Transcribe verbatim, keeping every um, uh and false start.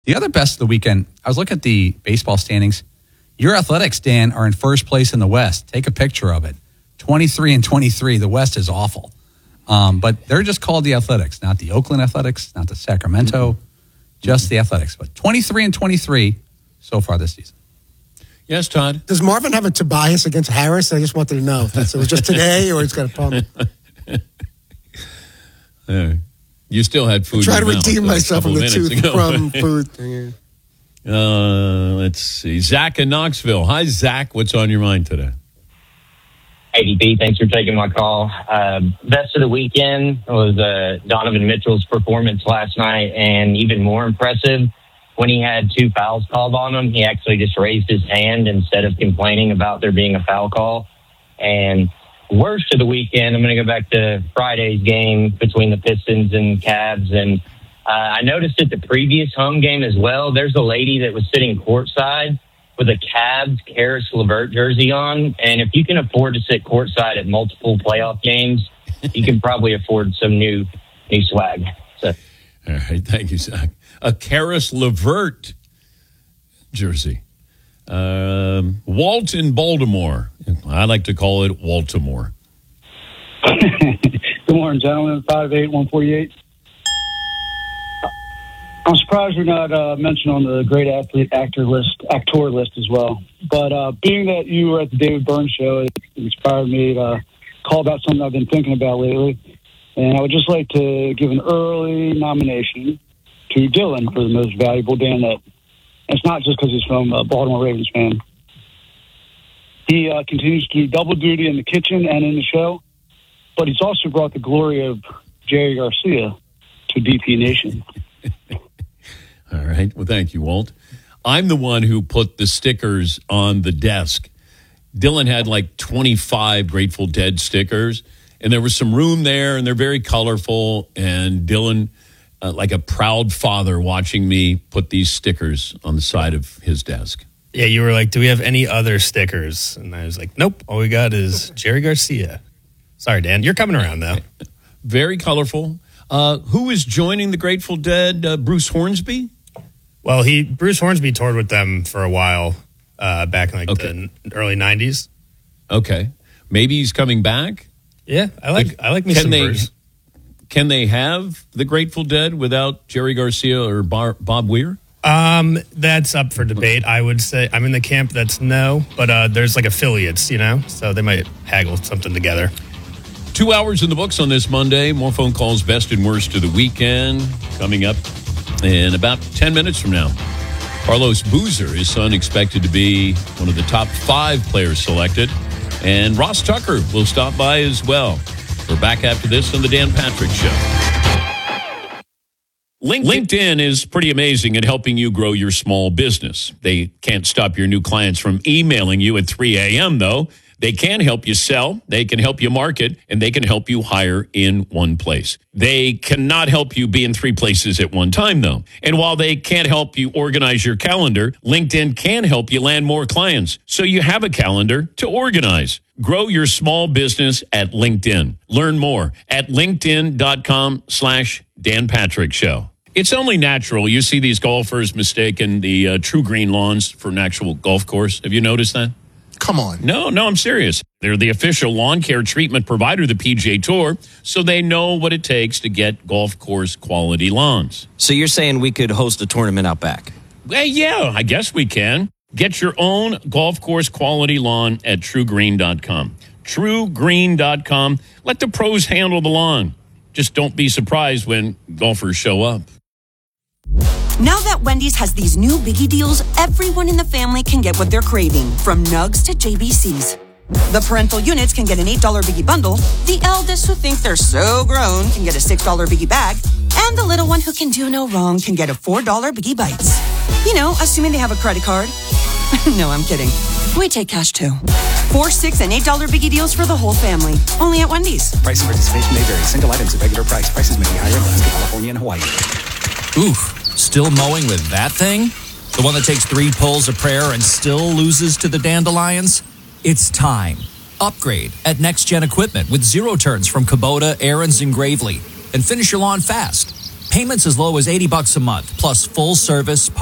The other best of the weekend, I was looking at the baseball standings. Your Athletics, Dan, are in first place in the West. Take a picture of it. twenty-three and twenty-three. The West is awful. Um, but they're just called the Athletics, not the Oakland Athletics, not the Sacramento, mm-hmm. just the Athletics. But twenty-three and twenty-three so far this season. Yes, Todd. Does Marvin have a Tobias against Harris? I just wanted to know if that's, it was just today or he's got a problem. uh, you still had food. I try to mouth, redeem myself from the tooth ago. from food thing. Uh, let's see. Zach in Knoxville. Hi, Zach. What's on your mind today? A D P, thanks for taking my call. Uh, best of the weekend was uh, Donovan Mitchell's performance last night, and even more impressive, when he had two fouls called on him, he actually just raised his hand instead of complaining about there being a foul call. And worst of the weekend, I'm going to go back to Friday's game between the Pistons and Cavs. And uh, I noticed at the previous home game as well, there's a lady that was sitting courtside with a Cavs Karis LeVert jersey on. And if you can afford to sit courtside at multiple playoff games, you can probably afford some new new swag. So. All right. Thank you, Zach. A Karis LeVert jersey. Um, Walt in Baltimore. I like to call it Waltimore. Good morning, gentlemen. five eight, one forty-eight. I'm surprised you're not uh, mentioned on the great athlete actor list, actor list as well. But uh, being that you were at the David Byrne show, it inspired me to call about something I've been thinking about lately. And I would just like to give an early nomination to Dylan for the most valuable Danette. It's not just because he's from a Baltimore Ravens fan. He uh, continues to do double duty in the kitchen and in the show, but he's also brought the glory of Jerry Garcia to D P Nation. All right. Well, thank you, Walt. I'm the one who put the stickers on the desk. Dylan had like twenty-five Grateful Dead stickers, and there was some room there, and they're very colorful. And Dylan, uh, like a proud father, watching me put these stickers on the side of his desk. Yeah, you were like, do we have any other stickers? And I was like, nope, all we got is Jerry Garcia. Sorry, Dan. You're coming around, though. Very colorful. Uh, who is joining the Grateful Dead? Uh, Bruce Hornsby? Well, he Bruce Hornsby toured with them for a while uh, back in like okay. the early nineties. Okay. Maybe he's coming back? Yeah, I like I like me can some they, Bruce. Can they have the Grateful Dead without Jerry Garcia or Bar, Bob Weir? Um, that's up for debate. I would say I'm in the camp that's no, but uh, there's like affiliates, you know, so they might haggle something together. Two hours in the books on this Monday. More phone calls, best and worst of the weekend, coming up in about ten minutes from now. Carlos Boozer, his son, expected to be one of the top five players selected. And Ross Tucker will stop by as well. We're back after this on the Dan Patrick Show. LinkedIn is pretty amazing at helping you grow your small business. They can't stop your new clients from emailing you at three a.m., though. They can help you sell, they can help you market, and they can help you hire in one place. They cannot help you be in three places at one time, though. And while they can't help you organize your calendar, LinkedIn can help you land more clients, so you have a calendar to organize. Grow your small business at LinkedIn. Learn more at linkedin.com slash Dan Patrick Show. It's only natural. You see these golfers mistaking the uh, True Green lawns for an actual golf course. Have you noticed that? Come on. No, no, I'm serious. They're the official lawn care treatment provider of the P G A Tour, so they know what it takes to get golf course quality lawns. So you're saying we could host a tournament out back? Well, yeah, I guess we can. Get your own golf course quality lawn at true green dot com. true green dot com. Let the pros handle the lawn. Just don't be surprised when golfers show up. Now that Wendy's has these new biggie deals, everyone in the family can get what they're craving, from nugs to J B Cs. The parental units can get an eight dollar biggie bundle, the eldest who think they're so grown can get a six dollar biggie bag, and the little one who can do no wrong can get a four dollar biggie bites. You know, assuming they have a credit card. No, I'm kidding. We take cash too. Four, six, and eight dollar biggie deals for the whole family. Only at Wendy's. Price and participation may vary. Single items at regular price. Prices may be higher in Alaska, California, and Hawaii. Oof. Still mowing with that thing? The one that takes three pulls of prayer and still loses to the dandelions? It's time. Upgrade at Next Gen Equipment with zero turns from Kubota, Aaron's, and Gravely. And finish your lawn fast. Payments as low as eighty bucks a month, plus full service